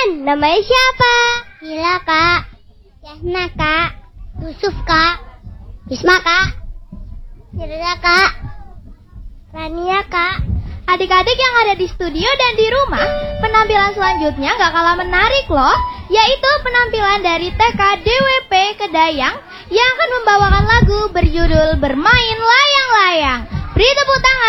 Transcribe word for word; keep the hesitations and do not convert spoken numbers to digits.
Kenalin, namanya siapa? Hila, Kak. Yasna, Kak. Yusuf, Kak. Isma, Kak. Firda, Kak. Rania, Kak. Adik-adik yang ada di studio dan di rumah, penampilan selanjutnya gak kalah menarik loh, yaitu penampilan dari T K D W P Kedayang yang akan membawakan lagu berjudul Bermain Layang-Layang. Beri tepuk tangan.